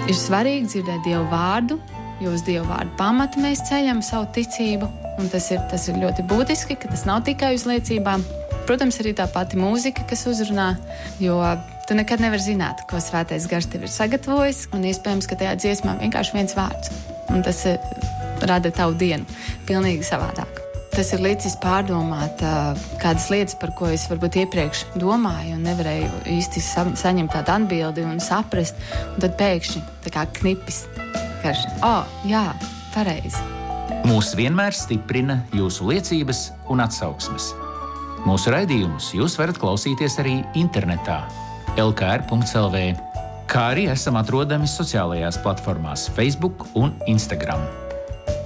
Ir svarīgi dzirdēt Dievu vārdu, jo uz Dievu vārdu pamata mēs ceļam savu ticību. Un tas ir ļoti būtiski, ka tas nav tikai uz liecībām. Protams, arī tā pati mūzika, kas uzrunā, jo tu nekad nevari zināt, ko Svētais Gars tev ir sagatavojis. Un iespējams, ka tajā dziesmā vienkārši viens vārds. Un tas rada tavu dienu pilnīgi savādāk. Tas ir licis pārdomāt kādas lietas, par ko es varbūt iepriekš domāju un nevarēju īsti saņemt tādu atbildi un saprast. Un tad pēkšņi tā kā knipis, ka jā, pareizi. Mūs vienmēr stiprina jūsu liecības un atsauksmes. Mūsu raidījumus jūs varat klausīties arī internetā lkr.lv, kā arī esam atrodami sociālajās platformās Facebook un Instagram.